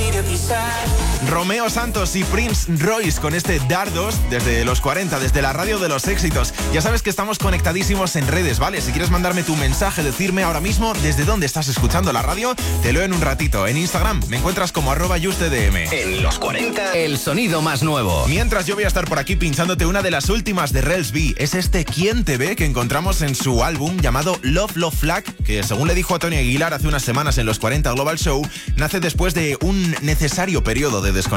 Romeo Santos y Prince Royce con este Dardos desde los 40, desde la radio de los éxitos. Ya sabes que estamos conectadísimos en redes, ¿vale? Si quieres mandarme tu mensaje, decirme ahora mismo desde dónde estás escuchando la radio, te leo en un ratito. En Instagram me encuentras como @justdm. En los 40, el sonido más nuevo. Mientras yo voy a estar por aquí pinchándote una de las últimas de Rels B. Es este ¿Quién te ve? Que encontramos en su álbum llamado Love Love Flag, que según le dijo a Tony Aguilar hace unas semanas en los 40 Global Show, nace después de un necesario periodo de desconexión